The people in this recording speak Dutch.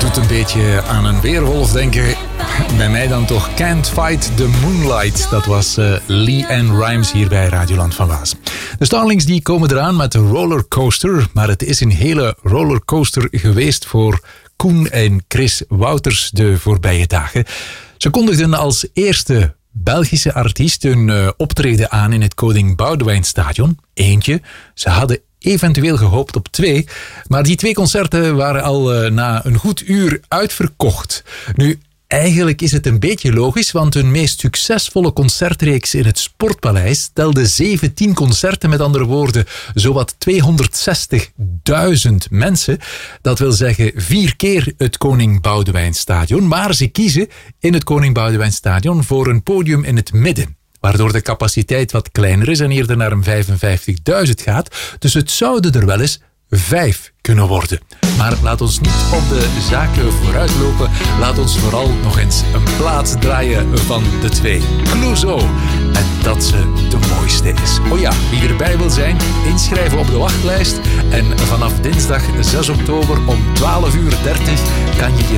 het een beetje aan een weerwolf denken. Bij mij dan toch Can't Fight the Moonlight. Dat was Lee Ann Rimes hier bij Radioland van Waas. De Starlings die komen eraan met een rollercoaster. Maar het is een hele rollercoaster geweest voor Koen en Chris Wouters de voorbije dagen. Ze kondigden als eerste Belgische artiest een optreden aan in het Koning Boudewijnstadion. Eentje. Ze hadden eventueel gehoopt op 2. Maar die 2 concerten waren al na een goed uur uitverkocht. Nu, eigenlijk is het een beetje logisch, want hun meest succesvolle concertreeks in het Sportpaleis telde 17 concerten, met andere woorden, zowat 260.000 mensen. Dat wil zeggen 4 keer het Koning Boudewijnstadion. Maar ze kiezen in het Koning Boudewijnstadion voor een podium in het midden, waardoor de capaciteit wat kleiner is en eerder naar een 55.000 gaat. Dus het zouden er wel eens 5 kunnen worden. Maar laat ons niet op de zaken vooruitlopen. Laat ons vooral nog eens een plaat draaien van de 2. Clouseau. En dat ze de mooiste is. Oh ja, wie erbij wil zijn, inschrijven op de wachtlijst. En vanaf dinsdag 6 oktober om 12:30 kan je je